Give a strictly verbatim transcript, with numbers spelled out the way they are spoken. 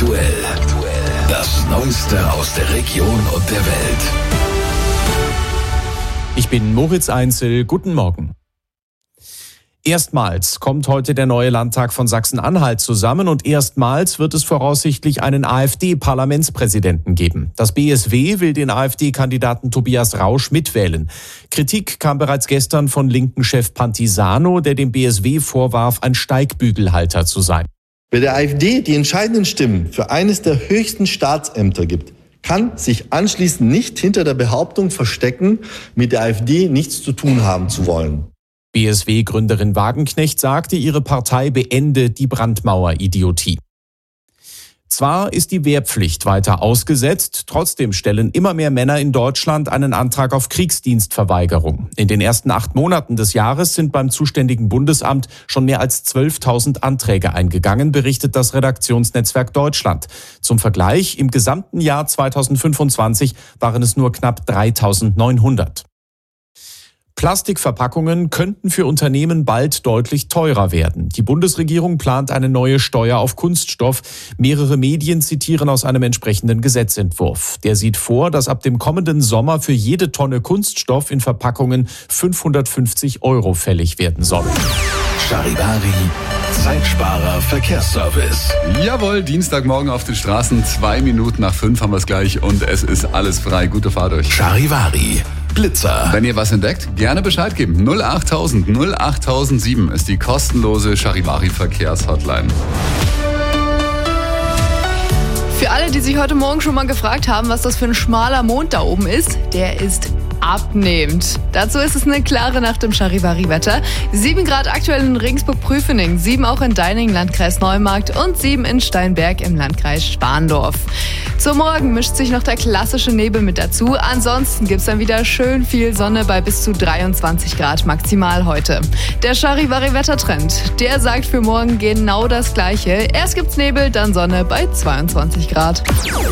Aktuell. Das Neueste aus der Region und der Welt. Ich bin Moritz Einzel. Guten Morgen. Erstmals kommt heute der neue Landtag von Sachsen-Anhalt zusammen und erstmals wird es voraussichtlich einen AfD-Parlamentspräsidenten geben. Das B S W will den AfD-Kandidaten Tobias Rausch mitwählen. Kritik kam bereits gestern von linken Chef Pantisano, der dem B S W vorwarf, ein Steigbügelhalter zu sein. Wer der AfD die entscheidenden Stimmen für eines der höchsten Staatsämter gibt, kann sich anschließend nicht hinter der Behauptung verstecken, mit der AfD nichts zu tun haben zu wollen. B S W-Gründerin Wagenknecht sagte, ihre Partei beende die Brandmauer-Idiotie. Zwar ist die Wehrpflicht weiter ausgesetzt, trotzdem stellen immer mehr Männer in Deutschland einen Antrag auf Kriegsdienstverweigerung. In den ersten acht Monaten des Jahres sind beim zuständigen Bundesamt schon mehr als zwölftausend Anträge eingegangen, berichtet das Redaktionsnetzwerk Deutschland. Zum Vergleich, im gesamten Jahr zweitausendfünfundzwanzig waren es nur knapp dreitausendneunhundert. Plastikverpackungen könnten für Unternehmen bald deutlich teurer werden. Die Bundesregierung plant eine neue Steuer auf Kunststoff. Mehrere Medien zitieren aus einem entsprechenden Gesetzentwurf. Der sieht vor, dass ab dem kommenden Sommer für jede Tonne Kunststoff in Verpackungen fünfhundertfünfzig Euro fällig werden soll. Charivari, Zeitsparer Verkehrsservice. Jawohl, Dienstagmorgen auf den Straßen, zwei Minuten nach fünf haben wir es gleich und es ist alles frei. Gute Fahrt euch. Charivari, Blitzer. Wenn ihr was entdeckt, gerne Bescheid geben. null achttausend null achttausendsieben ist die kostenlose Charivari Verkehrshotline. Für alle, die sich heute Morgen schon mal gefragt haben, was das für ein schmaler Mond da oben ist, der ist abnehmend. Dazu ist es eine klare Nacht im Charivari-Wetter. sieben Grad aktuell in Regensburg-Prüfening, sieben auch in Deining, Landkreis Neumarkt und sieben in Steinberg im Landkreis Spandorf. Zum Morgen mischt sich noch der klassische Nebel mit dazu. Ansonsten gibt es dann wieder schön viel Sonne bei bis zu dreiundzwanzig Grad maximal heute. Der Charivari-Wettertrend, der sagt für morgen genau das Gleiche. Erst gibt's Nebel, dann Sonne bei zweiundzwanzig Grad.